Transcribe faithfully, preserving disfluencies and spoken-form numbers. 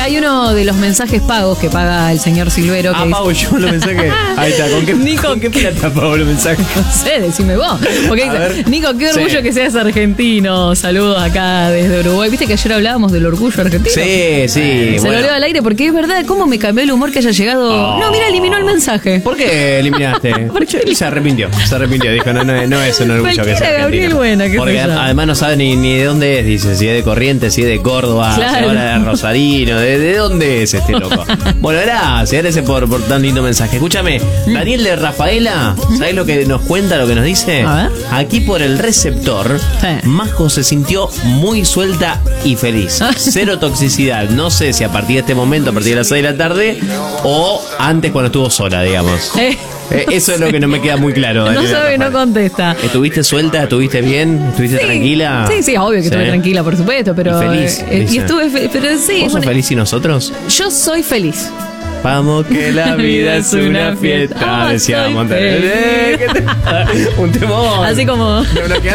hay uno de los mensajes pagos que paga el señor Silvero. Que ah, pago yo los mensajes. Ahí está, ¿con qué, Nico, ¿con qué plata pago los mensajes? No sé, decime vos. Porque dice, ver, Nico, qué orgullo sí. que seas argentino. Saludos acá desde Uruguay. ¿Viste que ayer hablábamos del orgullo argentino? Sí, sí. Se bueno. lo leo al aire porque es verdad, ¿cómo me cambió el humor que haya llegado? Oh. No, mira, eliminó el mensaje. ¿Por qué eliminaste? Porque se arrepintió, se arrepintió. Dijo, no, no, no es un orgullo que sea Gabriel Buena, ¿qué porque además no sabe ni, ni de dónde es, dice, si es de Corrientes, si es de Córdoba, claro. si ahora de Rosarino, de, de dónde es este loco. Bueno, gracias, gracias por, por tan lindo mensaje. Escúchame, Daniel de Rafaela, ¿sabés lo que nos cuenta, lo que nos dice? A ver. Aquí por el receptor, sí. Majo se sintió muy suelta y feliz. Cero toxicidad. No sé si a partir de este momento, a partir de las seis de la tarde, o antes cuando estuvo sola, digamos. Eh. Eh, eso es lo que no me queda muy claro. No sabe, no contesta. ¿Estuviste suelta? ¿Estuviste bien? ¿Estuviste sí, tranquila? Sí, sí, obvio que sí. estuve tranquila, por supuesto, pero... Y feliz. Eh, y estuve fe- pero sí. ¿Vos sos bueno, feliz y nosotros? Yo soy feliz. Vamos que la vida es una fiesta, oh, decía Montaner. Un temor. Así como...